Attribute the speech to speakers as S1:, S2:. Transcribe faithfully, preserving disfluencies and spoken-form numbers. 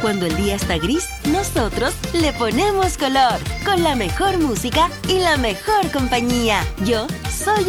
S1: Cuando el día está gris, nosotros le ponemos color, con la mejor música y la mejor compañía. Yo soy